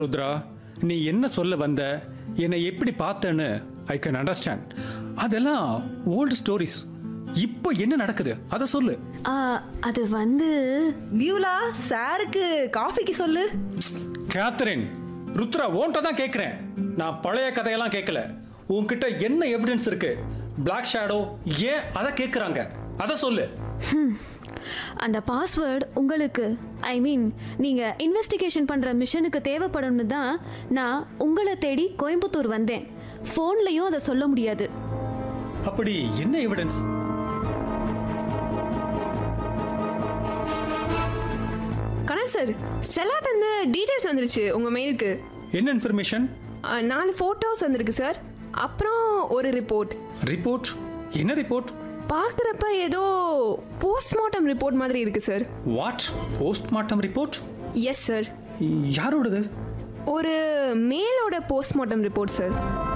ருத்ரா, நீ என்ன சொல்ல வந்த, என்னை எப்படி பார்த்தேன்னு ஐ கேன் அண்டர்ஸ்டாண்ட். அதெல்லாம் ஓல்டு ஸ்டோரிஸ். இப்போ என்ன நடக்குது அதை சொல்லு. ஆ, அது வந்து பியூலா சாருக்கு காஃபிக்கு சொல்லு. கேத்தரின், ருத்ரா உன்கிட்ட தான் கேட்குறேன். நான் பழைய கதையெல்லாம் கேட்கல. உன்கிட்ட என்ன எவிடன்ஸ் இருக்கு? பிளாக் ஷேடோ ஏன் அதை கேட்குறாங்க? அதை சொல்லு. அந்த பாஸ்வேர்டு உங்களுக்கு ஐ மீன் நீங்க இன்வெஸ்டிகேஷன் பண்ற மிஷனுக்கு தேவைப்படும்னு தான் நான் உங்களை தேடி கோயம்புத்தூர் வந்தேன். ஃபோன்லயும் அதை சொல்ல முடியாது. அப்படி என்ன எவிடன்ஸ்? கனல் சார், செல்லாட் வந்து டீடைல்ஸ் வந்துருச்சு உங்க மெயிலுக்கு. என்ன இன்ஃபர்மேஷன்? 4 ஃபோட்டோஸ் வந்திருக்கு சார். அப்புறம் ஒரு ரிப்போர்ட். ரிப்போர்ட்? என்ன ரிப்போர்ட்? பார்க்குறப்ப ஏதோ போஸ்ட்மார்ட்டம் ரிப்போர்ட் மாதிரி இருக்கு sir. What? Postmortem report? Yes sir. யாரோடது? ஒரு மேலோட போஸ்ட்மார்ட்டம் ரிப்போர்ட் சார்.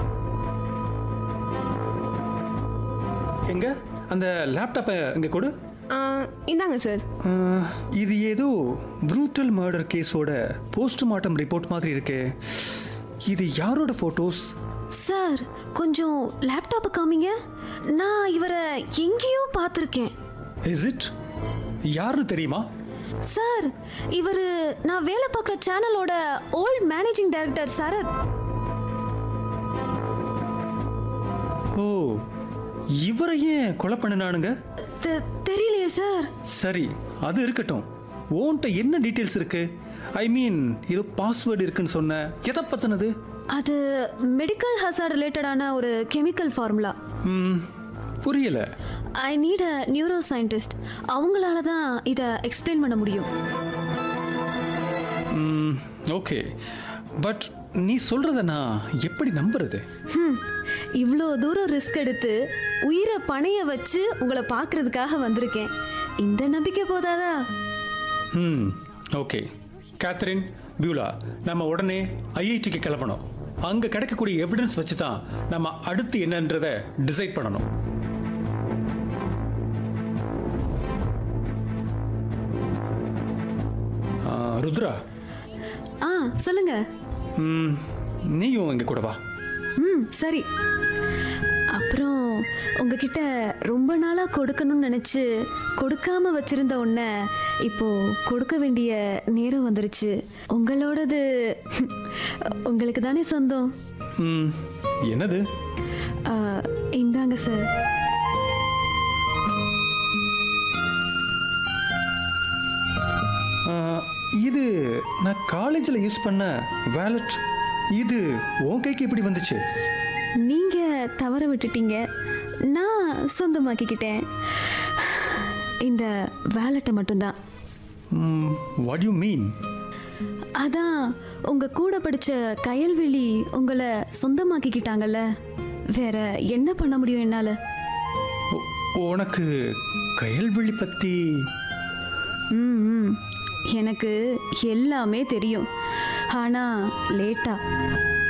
எங்க அந்த லேப்டாப்பை இங்க கொடு. இந்தாங்க சார். இது ஏதோ ப்ரூட்டல் மர்டர் கேஸோட போஸ்ட்மார்ட்டம் ரிப்போர்ட் மாதிரி இருக்கே. இது யாரோட போட்டோஸ்? சார் கொஞ்சம் லேப்டாப் காமிங்க. நான் இவரை எங்கேயோ பார்த்துருக்கேன். Is it? யாருன்னு தெரியுமா? சார் இவரு நான் வேலை பார்க்குற சேனலோட ஓல்ட் மேனேஜிங் டைரக்டர் சரத். ஓ, இவரை ஏன் கொலை பண்ணினானுங்க? தெரியலையே சார். சரி, அது இருக்கட்டும். ஓன்ட்ட என்ன டீட்டெயில்ஸ் இருக்கு? ஐ மீன் இது பாஸ்வேர்டு இருக்குன்னு சொன்ன, எதை பத்தினது? அது மெடிக்கல் ஹசார்ட் ரிலேட்டடான ஒரு கெமிக்கல் ஃபார்முலா. புரியல. I need a neuro scientist. அவங்களால தான் இதை எக்ஸ்பிளைன் பண்ண முடியும். ஓகே, பட் நீ சொல்றத நான் எப்படி நம்புறது? இவ்வளோ தூரம் ரிஸ்க் எடுத்து உயிரை பணைய வச்சு உங்களை பார்க்கறதுக்காக வந்திருக்கேன். இந்த நம்பிக்கை போதாதா? ஓகே கேத்தரின், பியூலா, நம்ம உடனே ஐஐடிக்கு கிளம்பணும். அங்கே கிடைக்கக்கூடிய எவிடன்ஸ் வச்சு தான் நம்ம அடுத்து என்னன்றதை டிசைட் பண்ணணும். ருத்ரா. சொல்லுங்க. நீயும் இங்கே கூட வா. சரி. அப்புறம் உங்ககிட்ட ரொம்ப நாளாக கொடுக்கணும்னு நினச்சி கொடுக்காம வச்சிருந்த ஒன்றை இப்போ கொடுக்க வேண்டிய நேரம் வந்துருச்சு. உங்களோடது உங்களுக்கு தானே சொந்தம். என்னது? இந்தாங்க சார். இது நான் காலேஜில் யூஸ் பண்ண வேலட். இது உன் கைக்கு எப்படி வந்துச்சு? நீங்க தவற விட்டுட்டீங்க, நான் சொந்தமாக்கிக்கிட்டேன். இந்த வேலட்டை மட்டும்தான். What you mean? அதான் உங்க கூட படிச்ச கயல்விழி உங்களை சொந்தமாக்கிக்கிட்டாங்கல்ல. வேற என்ன பண்ண முடியும் என்னால? உனக்கு கயல்விழி பத்தி? எனக்கு எல்லாமே தெரியும், ஆனா லேட்டா.